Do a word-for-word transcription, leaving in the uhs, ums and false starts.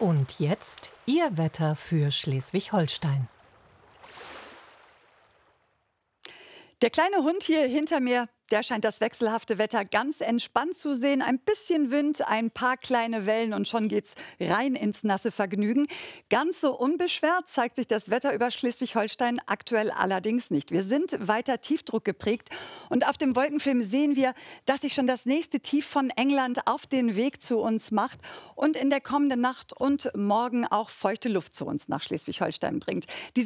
Und jetzt Ihr Wetter für Schleswig-Holstein. Der kleine Hund hier hinter mir, der scheint das wechselhafte Wetter ganz entspannt zu sehen. Ein bisschen Wind, ein paar kleine Wellen und schon geht's rein ins nasse Vergnügen. Ganz so unbeschwert zeigt sich das Wetter über Schleswig-Holstein aktuell allerdings nicht. Wir sind weiter Tiefdruck geprägt und auf dem Wolkenfilm sehen wir, dass sich schon das nächste Tief von England auf den Weg zu uns macht und in der kommenden Nacht und morgen auch feuchte Luft zu uns nach Schleswig-Holstein bringt. Diese